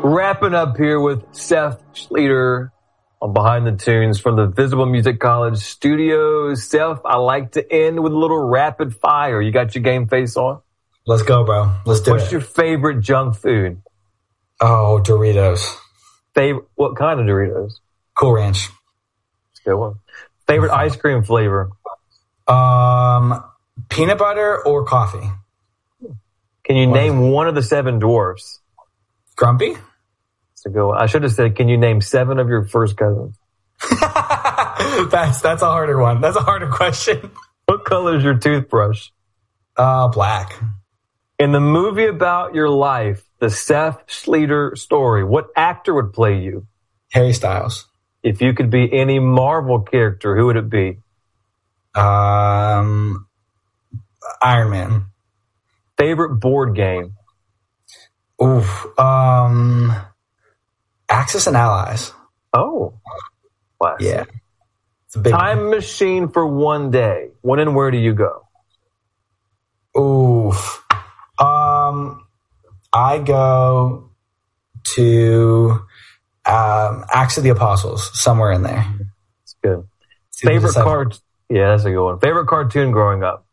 Wrapping up here with Seth Schleter on Behind the Tunes from the Visible Music College studios. Seth, I like to end with a little rapid fire. You got your game face on? Let's go, bro. Let's do it. What's your favorite junk food? Oh, Doritos. What kind of Doritos? Cool Ranch. That's a good one. Favorite ice cream flavor? Peanut butter or coffee? Can you name one of the 7 dwarfs? Grumpy? That's a good one. I should have said, can you name 7 of your first cousins? That's a harder one. That's a harder question. What color is your toothbrush? Black. In the movie about your life, the Seth Schleter story, what actor would play you? Harry Styles. If you could be any Marvel character, who would it be? Iron Man. Favorite board game? Oof. Axis and Allies. Oh. Classic. Yeah. It's a big Time machine for one day. When and where do you go? Oof. I go to Acts of the Apostles, somewhere in there. It's good. Favorite Yeah, that's a good one. Favorite cartoon growing up?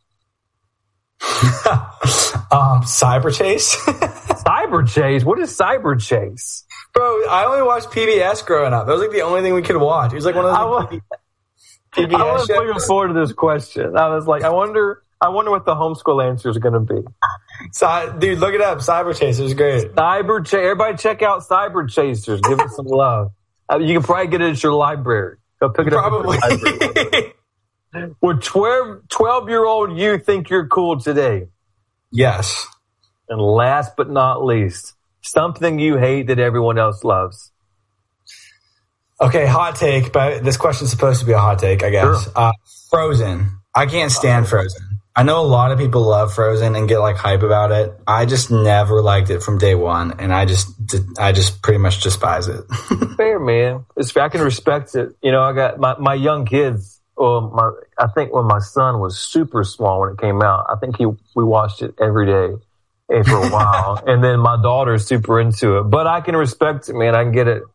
Cyber Chase. Cyber Chase? What is Cyber Chase? Bro, I only watched PBS growing up. That was like the only thing we could watch. It was like one of those PBS I was looking forward to this question. I was like, I wonder what the homeschool answer is going to be. Dude, look it up. Cyber Chasers, great. Cyber Chase. Everybody check out Cyber Chasers. Give it some love. You can probably get it at your library. Go pick it up at your library. Would 12-year-old you think you're cool today? Yes. And last but not least, something you hate that everyone else loves. Okay, hot take, but this question's supposed to be a hot take, I guess. Sure. Frozen. I can't stand Frozen. I know a lot of people love Frozen and get like hype about it. I just never liked it from day one, and I just pretty much despise it. Fair, man. I can respect it. You know, I got my young kids. I think when my son was super small when it came out, I think we watched it every day for a while, and then my daughter's super into it. But I can respect it, man. I get it.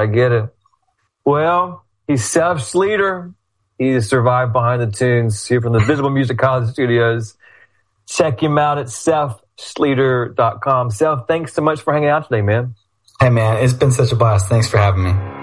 Well, he's Seth Schleter. He survived Behind the Tunes here from the Visible Music College studios. Check him out at SethSchleter.com. Seth, thanks so much for hanging out today, man. Hey, man, it's been such a blast. Thanks for having me.